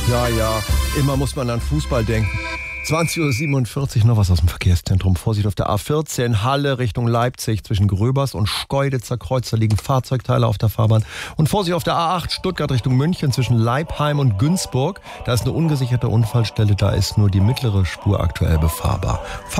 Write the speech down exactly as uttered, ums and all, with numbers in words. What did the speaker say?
Ja, ja, immer muss man an Fußball denken. zwanzig Uhr siebenundvierzig, noch was aus dem Verkehrszentrum. Vorsicht auf der A vierzehn, Halle Richtung Leipzig. Zwischen Gröbers und Schkeuditzer Kreuz, da liegen Fahrzeugteile auf der Fahrbahn. Und Vorsicht auf der A acht, Stuttgart Richtung München. Zwischen Leipheim und Günzburg. Da ist eine ungesicherte Unfallstelle, da ist nur die mittlere Spur aktuell befahrbar.